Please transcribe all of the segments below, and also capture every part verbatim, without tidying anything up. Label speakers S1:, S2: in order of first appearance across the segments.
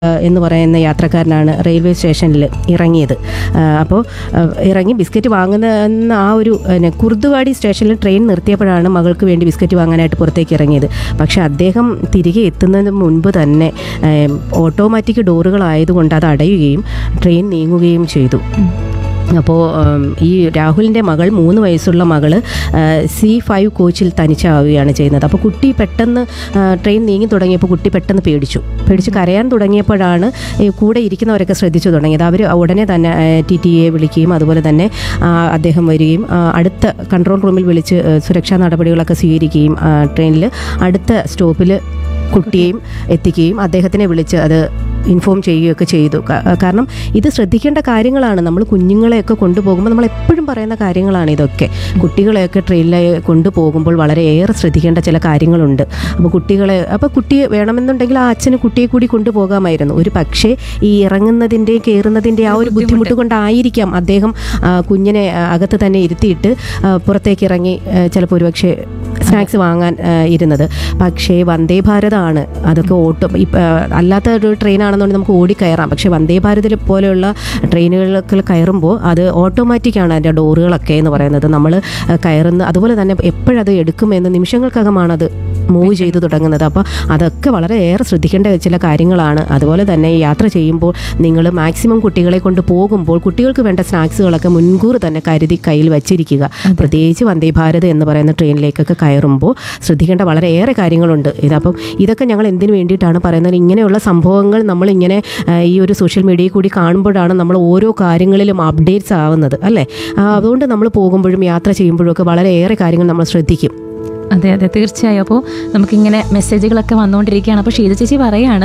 S1: എന്ന് പറയുന്ന യാത്രക്കാരനാണ് റെയിൽവേ സ്റ്റേഷനിൽ ഇറങ്ങിയത്. അപ്പോൾ ഇറങ്ങി ബിസ്ക്കറ്റ് വാങ്ങുന്ന ആ ഒരു കുർദുവാടി സ്റ്റേഷനിൽ ട്രെയിൻ നിർത്തിയപ്പോഴാണ് മകൾക്ക് വേണ്ടി ബിസ്ക്കറ്റ് വാങ്ങാനായിട്ട് പുറത്തേക്ക് ഇറങ്ങിയത്. പക്ഷേ അദ്ദേഹം തിരികെ എത്തുന്നതിന് മുൻപ് തന്നെ ഓട്ടോമാറ്റിക് ഡോറുകളായതുകൊണ്ട് അത് അടയുകയും ട്രെയിൻ നീങ്ങുകയും ചെയ്തു. അപ്പോൾ ഈ രാഹുലിൻ്റെ മകൾ മൂന്ന് വയസ്സുള്ള മകൾ സി ഫൈവ് കോച്ചിൽ തനിച്ചാവുകയാണ് ചെയ്യുന്നത്. അപ്പോൾ കുട്ടി പെട്ടെന്ന് ട്രെയിൻ നീങ്ങി തുടങ്ങിയപ്പോൾ കുട്ടി പെട്ടെന്ന് പേടിച്ചു പേടിച്ച് കരയാൻ തുടങ്ങിയപ്പോഴാണ് കൂടെ ഇരിക്കുന്നവരൊക്കെ ശ്രദ്ധിച്ചു തുടങ്ങിയത്. അവർ ഉടനെ തന്നെ ടി ടി എ വിളിക്കുകയും അതുപോലെ തന്നെ അദ്ദേഹം വരികയും അടുത്ത കൺട്രോൾ റൂമിൽ വിളിച്ച് സുരക്ഷാ നടപടികളൊക്കെ സ്വീകരിക്കുകയും ട്രെയിനിൽ അടുത്ത സ്റ്റോപ്പിൽ കുട്ടിയെയും എത്തിക്കുകയും അദ്ദേഹത്തിനെ വിളിച്ച് അത് ഇൻഫോം ചെയ്യുകയൊക്കെ ചെയ്തു. കാരണം ഇത് ശ്രദ്ധിക്കേണ്ട കാര്യങ്ങളാണ്. നമ്മൾ കുഞ്ഞുങ്ങളെയൊക്കെ കൊണ്ടുപോകുമ്പോൾ നമ്മൾ എപ്പോഴും പറയുന്ന കാര്യങ്ങളാണ് ഇതൊക്കെ. കുട്ടികളെയൊക്കെ ട്രെയിനിൽ കൊണ്ടുപോകുമ്പോൾ വളരെയേറെ ശ്രദ്ധിക്കേണ്ട ചില കാര്യങ്ങളുണ്ട്. അപ്പോൾ കുട്ടികളെ അപ്പോൾ കുട്ടിയെ വേണമെന്നുണ്ടെങ്കിൽ ആ അച്ഛന് കുട്ടിയെ കൂടി കൊണ്ടുപോകാമായിരുന്നു. ഒരു പക്ഷേ ഈ ഇറങ്ങുന്നതിൻ്റെയും കയറുന്നതിൻ്റെ ആ ഒരു ബുദ്ധിമുട്ട് കൊണ്ടായിരിക്കാം അദ്ദേഹം കുഞ്ഞിനെ അകത്ത് തന്നെ ഇരുത്തിയിട്ട് പുറത്തേക്ക് ഇറങ്ങി ചിലപ്പോൾ ഒരുപക്ഷെ സ്നാക്സ് വാങ്ങാൻ ഇരുന്നത്. പക്ഷേ വന്ദേ ഭാരതാണ് അതൊക്കെ ഓട്ടോ അല്ലാത്ത ഒരു ട്രെയിനാണെന്നുണ്ടെങ്കിൽ നമുക്ക് ഓടിക്കയറാം. പക്ഷേ വന്ദേ ഭാരതിൽ പോലെയുള്ള ട്രെയിനുകളിലൊക്കെ കയറുമ്പോൾ അത് ഓട്ടോമാറ്റിക്കാണ് അതിൻ്റെ ഡോറുകളൊക്കെ എന്ന് പറയുന്നത്. നമ്മൾ കയറുന്ന അതുപോലെ തന്നെ എപ്പോഴത് എടുക്കുമെന്ന് നിമിഷങ്ങൾക്കകമാണ് അത് മൂവ് ചെയ്ത് തുടങ്ങുന്നത്. അപ്പോൾ അതൊക്കെ വളരെയേറെ ശ്രദ്ധിക്കേണ്ട ചില കാര്യങ്ങളാണ്. അതുപോലെ തന്നെ യാത്ര ചെയ്യുമ്പോൾ നിങ്ങൾ മാക്സിമം കുട്ടികളെ കൊണ്ട് പോകുമ്പോൾ കുട്ടികൾക്ക് വേണ്ട സ്നാക്സുകളൊക്കെ മുൻകൂർ തന്നെ കരുതി കയ്യിൽ വച്ചിരിക്കുക. പ്രത്യേകിച്ച് വന്ദേ ഭാരത് എന്ന് പറയുന്ന ട്രെയിനിലേക്കൊക്കെ കയറുമ്പോൾ ശ്രദ്ധിക്കേണ്ട വളരെയേറെ കാര്യങ്ങളുണ്ട്. ഇതപ്പം ഇതൊക്കെ ഞങ്ങൾ എന്തിനു വേണ്ടിയിട്ടാണ് പറയുന്നത്? ഇങ്ങനെയുള്ള സംഭവങ്ങൾ നമ്മളിങ്ങനെ ഈ ഒരു സോഷ്യൽ മീഡിയയിൽ കൂടി കാണുമ്പോഴാണ് നമ്മൾ ഓരോ കാര്യങ്ങളിലും അപ്ഡേറ്റ്സ് ആവുന്നത്, അല്ലേ? അതുകൊണ്ട് നമ്മൾ പോകുമ്പോഴും യാത്ര ചെയ്യുമ്പോഴും ഒക്കെ വളരെയേറെ കാര്യങ്ങൾ നമ്മൾ ശ്രദ്ധിക്കും.
S2: അതെ അതെ തീർച്ചയായും. അപ്പോൾ നമുക്കിങ്ങനെ മെസ്സേജുകളൊക്കെ വന്നുകൊണ്ടിരിക്കുകയാണ്. അപ്പോൾ ഷീജ ചേച്ചി പറയാണ്,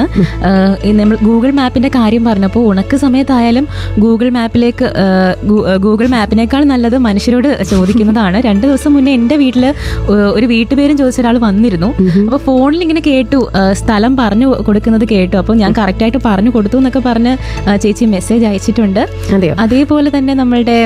S2: നമ്മൾ ഗൂഗിൾ മാപ്പിൻ്റെ കാര്യം പറഞ്ഞപ്പോൾ ഉണക്ക് സമയത്തായാലും ഗൂഗിൾ മാപ്പിലേക്ക് ഗൂഗിൾ മാപ്പിനേക്കാൾ നല്ലത് മനുഷ്യരോട് ചോദിക്കുന്നതാണ്. രണ്ട് ദിവസം മുന്നേ എൻ്റെ വീട്ടിൽ ഒരു വീട്ടുപേരും ചോദിച്ച ഒരാൾ വന്നിരുന്നു. അപ്പോൾ ഫോണിൽ ഇങ്ങനെ കേട്ടു, സ്ഥലം പറഞ്ഞു കൊടുക്കുന്നത് കേട്ടു. അപ്പോൾ ഞാൻ കറക്റ്റായിട്ട് പറഞ്ഞു കൊടുത്തു എന്നൊക്കെ പറഞ്ഞ് ചേച്ചി മെസ്സേജ് അയച്ചിട്ടുണ്ട്. അതേപോലെ തന്നെ നമ്മളുടെ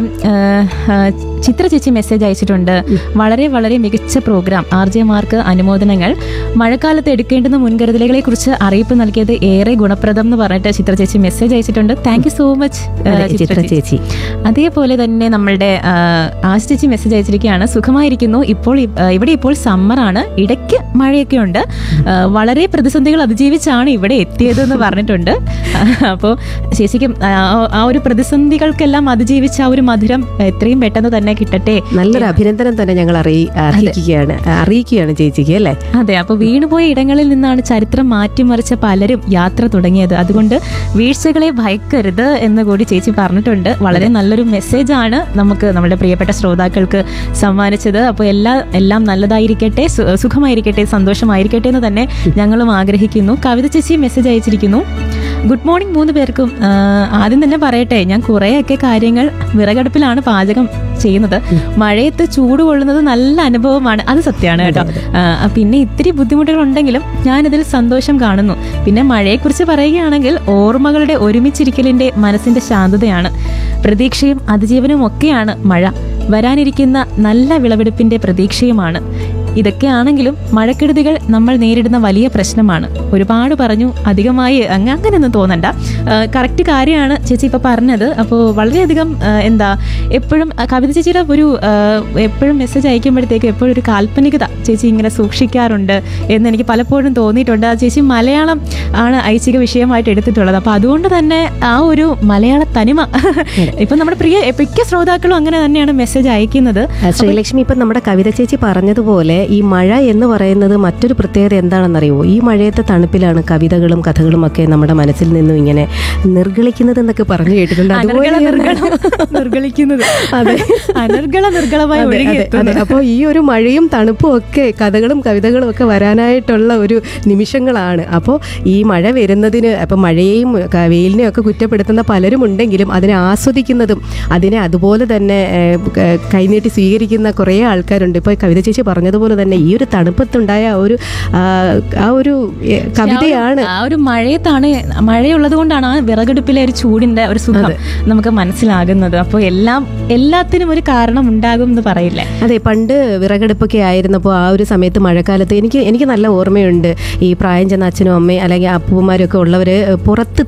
S2: ചിത്ര ചേച്ചി മെസ്സേജ് അയച്ചിട്ടുണ്ട്. വളരെ വളരെ മികച്ച പ്രോഗ്രാം, ആർ ജെ മാർക്ക് അനുമോദനങ്ങൾ. മഴക്കാലത്ത് എടുക്കേണ്ടുന്ന മുൻകരുതലുകളെ കുറിച്ച് അറിയിപ്പ് നൽകിയത് ഏറെ ഗുണപ്രദം എന്ന് പറഞ്ഞിട്ട് ചിത്ര ചേച്ചി മെസ്സേജ് അയച്ചിട്ടുണ്ട്. താങ്ക് യു സോ മച്ച് ചിത്ര ചേച്ചി. അതേപോലെ തന്നെ നമ്മളുടെ ആശ ചേച്ചി മെസ്സേജ് അയച്ചിരിക്കുകയാണ്. സുഖമായിരിക്കുന്നു, ഇപ്പോൾ ഇവിടെ ഇപ്പോൾ സമ്മറാണ്, ഇടയ്ക്ക് മഴയൊക്കെ ഉണ്ട്, വളരെ പ്രതിസന്ധികൾ അതിജീവിച്ചാണ് ഇവിടെ എത്തിയതെന്ന് പറഞ്ഞിട്ടുണ്ട്. അപ്പോൾ ചേച്ചിക്ക് ആ ഒരു പ്രതിസന്ധികൾക്കെല്ലാം അതിജീവിച്ച ആ ഒരു മധുരം എത്രയും പെട്ടെന്ന് തന്നെ കിട്ടട്ടെ.
S1: നല്ലൊരു അഭിനന്ദനം തന്നെ ഞങ്ങൾ അറിയിക്കുകയാണ് അറിയിക്കുകയാണ് ചേച്ചിക്ക്, അല്ലേ?
S2: അതെ. അപ്പോൾ വീണുപോയ ഇടങ്ങളിൽ നിന്നാണ് ചരിത്രം മാറ്റിമറിച്ച പലരും യാത്ര തുടങ്ങിയത്. അതുകൊണ്ട് വീഴ്ചകളെ ഭയക്കരുത് എന്ന് കൂടി ചേച്ചി പറഞ്ഞിട്ടുണ്ട്. വളരെ നല്ലൊരു മെസ്സേജാണ് നമുക്ക് നമ്മുടെ പ്രിയപ്പെട്ട ശ്രോതാക്കൾക്ക് സമ്മാനിച്ചത്. അപ്പോൾ എല്ലാ എല്ലാം നല്ലതായിരിക്കട്ടെ, സുഖമായിരിക്കട്ടെ, സന്തോഷമായിരിക്കട്ടെ എന്ന് തന്നെ ഞങ്ങളും ആഗ്രഹിക്കുന്നു. കവിത ചേച്ചി മെസ്സേജ് അയച്ചിരിക്കുന്നു. ഗുഡ് മോർണിംഗ് മൂന്ന് പേർക്കും. ആദ്യം തന്നെ പറയട്ടെ, ഞാൻ കുറേയൊക്കെ കാര്യങ്ങൾ വിറകടുപ്പിലാണ് പാചകം ചെയ്യുന്നത്. മഴയത്ത് ചൂട് കൊള്ളുന്നത് നല്ല അനുഭവമാണ്, അത് സത്യമാണ് കേട്ടോ. പിന്നെ ഇത്തിരി ബുദ്ധിമുട്ടുകൾ ഉണ്ടെങ്കിലും ഞാനിതിൽ സന്തോഷം കാണുന്നു. പിന്നെ മഴയെക്കുറിച്ച് പറയുകയാണെങ്കിൽ ഓർമ്മകളുടെ ഒരുമിച്ചിരിക്കലിന്റെ മനസ്സിന്റെ ശാന്തതയാണ്. പ്രതീക്ഷയും അതിജീവനവും ഒക്കെയാണ് മഴ. വരാനിരിക്കുന്ന നല്ല വിളവെടുപ്പിന്റെ പ്രതീക്ഷയുമാണ്. ഇതൊക്കെയാണെങ്കിലും മഴക്കെടുതികൾ നമ്മൾ നേരിടുന്ന വലിയ പ്രശ്നമാണ്. ഒരുപാട് പറഞ്ഞു, അധികമായി അങ്ങ് അങ്ങനെയൊന്നും തോന്നണ്ട. കറക്റ്റ് കാര്യമാണ് ചേച്ചി ഇപ്പോൾ പറഞ്ഞത്. അപ്പോൾ വളരെയധികം എന്താ എപ്പോഴും കവിത ചേച്ചിയുടെ ഒരു എപ്പോഴും മെസ്സേജ് അയക്കുമ്പോഴത്തേക്കും എപ്പോഴും ഒരു കാൽപ്പനികത ചേച്ചി ഇങ്ങനെ സൂക്ഷിക്കാറുണ്ട് എന്ന് എനിക്ക് പലപ്പോഴും തോന്നിയിട്ടുണ്ട്. ആ ചേച്ചി മലയാളം ആണ് ഐച്ഛിക വിഷയമായിട്ട് എടുത്തിട്ടുള്ളത്. അപ്പോൾ അതുകൊണ്ട് തന്നെ ആ ഒരു മലയാള തനിമ ഇപ്പം നമ്മുടെ പ്രിയ മിക്ക ശ്രോതാക്കളും അങ്ങനെ തന്നെയാണ് മെസ്സേജ് അയക്കുന്നത്.
S1: ശ്രീലക്ഷ്മി, ഇപ്പം നമ്മുടെ കവിത ചേച്ചി പറഞ്ഞതുപോലെ ഈ മഴ എന്ന് പറയുന്നത് മറ്റൊരു പ്രത്യേകത എന്താണെന്നറിയുമോ? ഈ മഴയത്തെ തണുപ്പിലാണ് കവിതകളും കഥകളും ഒക്കെ നമ്മുടെ മനസ്സിൽ നിന്നും ഇങ്ങനെ നിർഗളിക്കുന്നത് എന്നൊക്കെ പറഞ്ഞു കേട്ടിട്ടുണ്ട്. അപ്പോൾ ഈ ഒരു മഴയും തണുപ്പും ഒക്കെ കഥകളും കവിതകളും ഒക്കെ വരാനായിട്ടുള്ള ഒരു നിമിഷങ്ങളാണ്. അപ്പോൾ ഈ മഴ വരുന്നതിന് അപ്പം മഴയെയും വെയിലിനെയും ഒക്കെ കുറ്റപ്പെടുത്തുന്ന പലരും ഉണ്ടെങ്കിലും അതിനെ ആസ്വദിക്കുന്നതും അതിനെ അതുപോലെ തന്നെ കൈനീട്ടി സ്വീകരിക്കുന്ന കുറേ ആൾക്കാരുണ്ട്. ഇപ്പോൾ കവിത ചേച്ചി പറഞ്ഞതുപോലെ തന്നെ ഈ ഒരു തണുപ്പത്തുണ്ടായ ഒരു ആ ഒരു കവിതയാണ്.
S2: ആ ഒരു മഴയത്താണ്, മഴയുള്ളത് കൊണ്ടാണ് ആ വിറകടുപ്പിലെ ഒരു ചൂടിന്റെ ഒരു സുഖം നമുക്ക് മനസ്സിലാകുന്നത്. അപ്പോൾ എല്ലാം എല്ലാത്തിനും ഒരു കാരണം ഉണ്ടാകും എന്ന് പറയില്ലേ?
S1: അതെ, പണ്ട് വിറകടുപ്പൊക്കെ ആയിരുന്നപ്പോൾ ആ ഒരു സമയത്ത് മഴക്കാലത്ത് എനിക്ക് എനിക്ക് നല്ല ഓർമ്മയുണ്ട്. ഈ പ്രായം ചെന്ന അച്ഛനും അമ്മയും അല്ലെങ്കിൽ അപ്പൂമാരൊക്കെ ഉള്ളവർ പുറത്ത്